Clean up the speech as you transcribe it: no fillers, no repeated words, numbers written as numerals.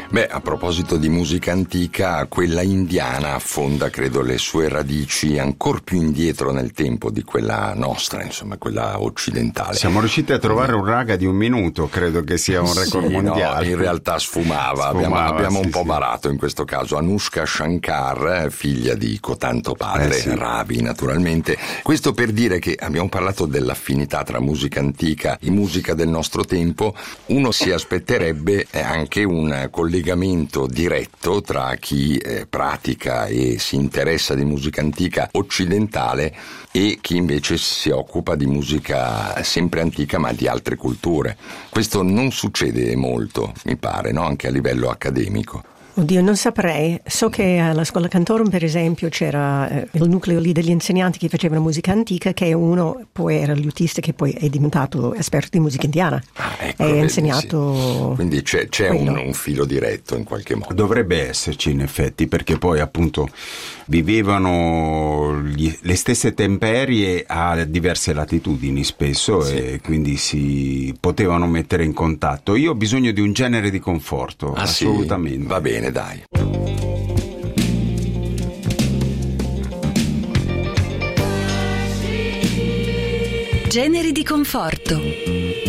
Beh, a proposito di musica antica, quella indiana affonda, credo, le sue radici ancor più indietro nel tempo di quella nostra, insomma, quella occidentale. Siamo riusciti a trovare un raga di 1 minuto, credo che sia un record mondiale. No, in realtà sfumava abbiamo un po' barato in questo caso. Anushka Shankar, figlia di cotanto padre, Ravi naturalmente. Questo per dire che abbiamo parlato dell'affinità tra musica antica e musica del nostro tempo. Uno si aspetterebbe anche un collegamento diretto tra chi pratica e si interessa di musica antica occidentale e chi invece si occupa di musica sempre antica ma di altre culture. Questo non succede molto, mi pare, no? Anche a livello accademico. Oddio, non saprei. So che alla scuola Cantorum, per esempio, c'era il nucleo lì degli insegnanti che facevano musica antica, che uno poi era il liutista che poi è diventato esperto di musica indiana. Ecco, e ha insegnato. Sì. Quindi c'è un filo diretto in qualche modo. Dovrebbe esserci in effetti, perché poi appunto vivevano le stesse temperie a diverse latitudini spesso, e quindi si potevano mettere in contatto. Io ho bisogno di un genere di conforto, assolutamente. Sì? Va bene, dai. Generi di conforto.